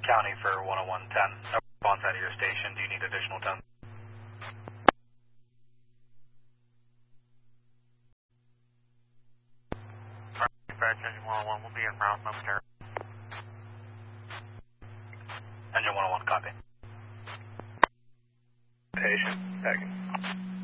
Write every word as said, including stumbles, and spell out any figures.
County for one oh one ten. Response out of your station. Do you need additional ten? Dispatch, engine one oh one, we'll be en route momentarily. Engine one oh one, copy. Patient, packing.